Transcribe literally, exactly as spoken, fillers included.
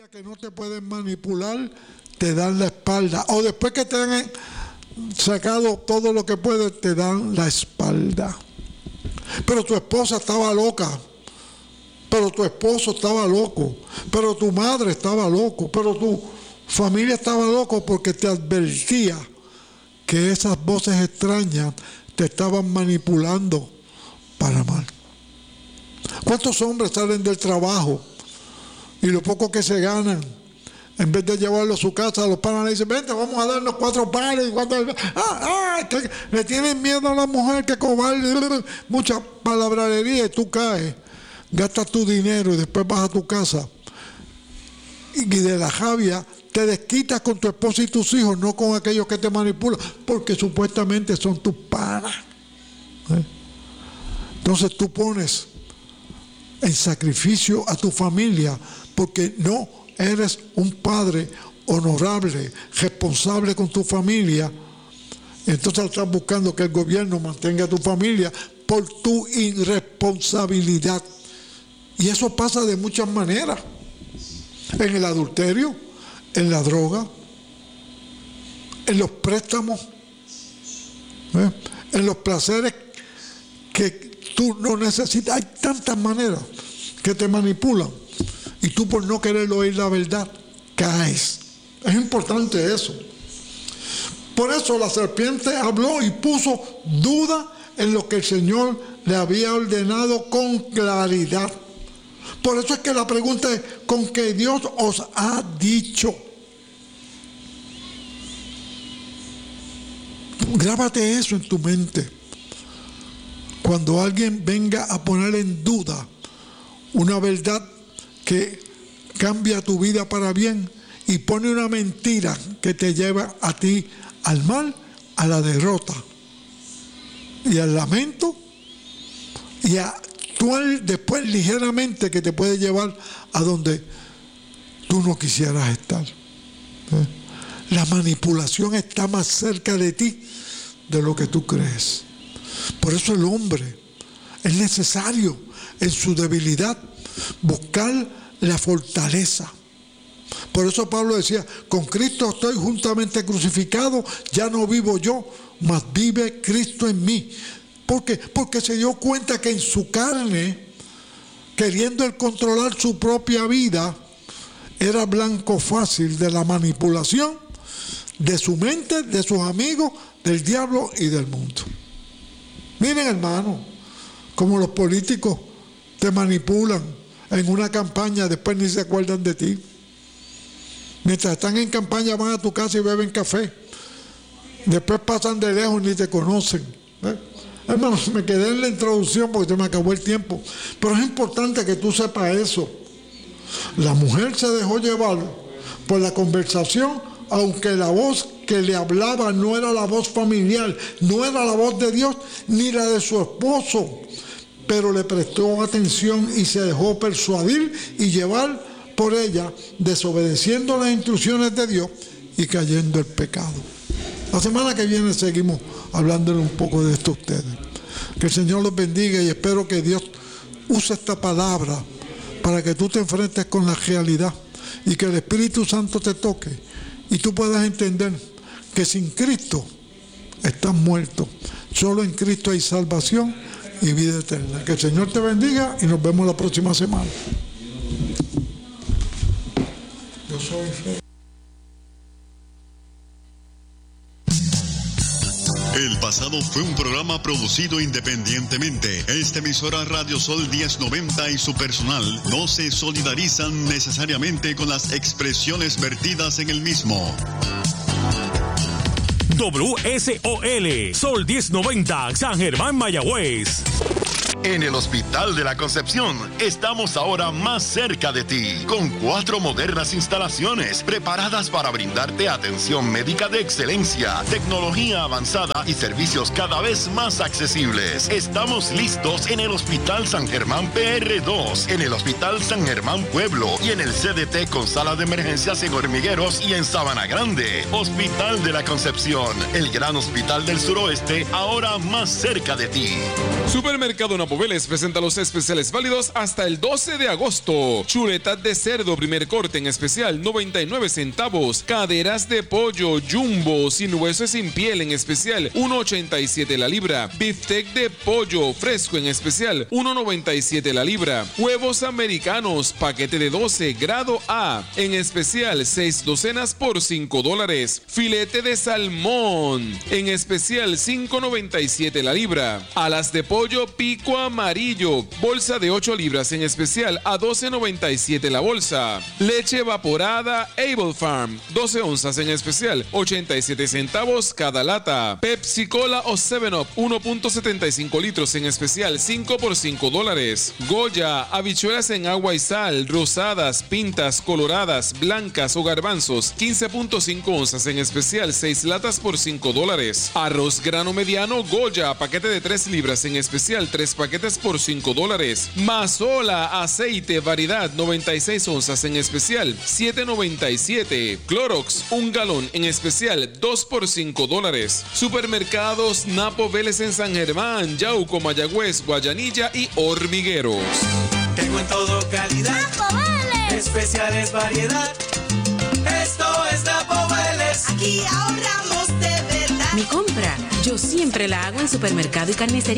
que no te pueden manipular, te dan la espalda. O después que te han sacado todo lo que pueden, te dan la espalda. Pero tu esposa estaba loca. Pero tu esposo estaba loco. Pero tu madre estaba loco. Pero tu familia estaba loco porque te advertía que esas voces extrañas te estaban manipulando para mal. ¿Cuántos hombres salen del trabajo y lo poco que se ganan, en vez de llevarlo a su casa, los panas le dicen, vente, vamos a darnos cuatro pares, cuatro... Ah, ah, que le tienen miedo a la mujer, que cobarde, mucha palabrería, y tú caes, gastas tu dinero y después vas a tu casa y de la javia te desquitas con tu esposa y tus hijos, no con aquellos que te manipulan, porque supuestamente son tus panas. ¿Eh? Entonces tú pones en sacrificio a tu familia porque no eres un padre honorable, responsable con tu familia. Entonces estás buscando que el gobierno mantenga a tu familia por tu irresponsabilidad. Y eso pasa de muchas maneras. En el adulterio, en la droga, en los préstamos, ¿eh? en los placeres que tú no necesitas. Hay tantas maneras que te manipulan y tú por no querer oír la verdad caes. Es importante eso. Por eso la serpiente habló y puso duda en lo que el Señor le había ordenado con claridad. Por eso es que la pregunta es, ¿con qué Dios os ha dicho? Grábate eso en tu mente. Cuando alguien venga a poner en duda una verdad que cambia tu vida para bien y pone una mentira que te lleva a ti al mal, a la derrota y al lamento y a actuar después ligeramente que te puede llevar a donde tú no quisieras estar. ¿Eh? La manipulación está más cerca de ti de lo que tú crees. Por eso el hombre es necesario en su debilidad buscar la fortaleza. Por eso Pablo decía, con Cristo estoy juntamente crucificado, ya no vivo yo, mas vive Cristo en mí. ¿Por qué? Porque se dio cuenta que en su carne, queriendo él controlar su propia vida, era blanco fácil de la manipulación de su mente, de sus amigos, del diablo y del mundo. Miren, hermano, como los políticos te manipulan en una campaña, después ni se acuerdan de ti. Mientras están en campaña van a tu casa y beben café. Después pasan de lejos, ni te conocen. ¿Eh? Hermano, me quedé en la introducción porque se me acabó el tiempo. Pero es importante que tú sepas eso. La mujer se dejó llevar por la conversación, aunque la voz que le hablaba no era la voz familiar, no era la voz de Dios, ni la de su esposo. Pero le prestó atención y se dejó persuadir y llevar por ella, desobedeciendo las instrucciones de Dios y cayendo en pecado. La semana que viene seguimos hablándole un poco de esto a ustedes. Que el Señor los bendiga y espero que Dios use esta palabra para que tú te enfrentes con la realidad y que el Espíritu Santo te toque y tú puedas entender que sin Cristo estás muerto. Solo en Cristo hay salvación y vida eterna. Que el Señor te bendiga y nos vemos la próxima semana. Yo soy fe. El pasado fue un programa producido independientemente. Esta emisora Radio Sol diez noventa y su personal no se solidarizan necesariamente con las expresiones vertidas en el mismo. W S O L, Sol diez noventa, San Germán, Mayagüez. En el Hospital de la Concepción estamos ahora más cerca de ti, con cuatro modernas instalaciones preparadas para brindarte atención médica de excelencia, tecnología avanzada y servicios cada vez más accesibles. Estamos listos en el Hospital San Germán P R dos, en el Hospital San Germán Pueblo y en el C D T con sala de emergencias en Hormigueros y en Sabana Grande. Hospital de la Concepción, el gran hospital del suroeste, ahora más cerca de ti. Supermercado Napoleón Napo Vélez presenta los especiales válidos hasta el doce de agosto. Chuletas de cerdo primer corte en especial noventa y nueve centavos. Caderas de pollo jumbo sin hueso y sin piel en especial uno ochenta y siete la libra. Beefsteak de pollo fresco en especial uno noventa y siete la libra. Huevos americanos paquete de doce grado A en especial seis docenas por cinco dólares. Filete de salmón en especial cinco noventa y siete la libra. Alas de pollo pico amarillo bolsa de ocho libras en especial a doce noventa y siete la bolsa. Leche evaporada Able Farm doce onzas en especial ochenta y siete centavos cada lata. Pepsi Cola o seven up uno punto setenta y cinco litros en especial cinco por cinco dólares. Goya habichuelas en agua y sal rosadas, pintas, coloradas, blancas o garbanzos quince punto cinco onzas en especial seis latas por cinco dólares. Arroz grano mediano Goya paquete de tres libras en especial tres paquetes por cinco dólares. Mazola aceite variedad noventa y seis onzas en especial siete noventa y siete. Clorox un galón en especial dos por cinco dólares. Supermercados Napo Vélez en San Germán, Yauco, Mayagüez, Guayanilla y Hormigueros. Tengo en todo calidad, Napo Vélez. Especiales variedad. Esto es Napo Vélez. Aquí ahorramos de verdad. Mi compra, yo siempre la hago en Supermercado y Carnicería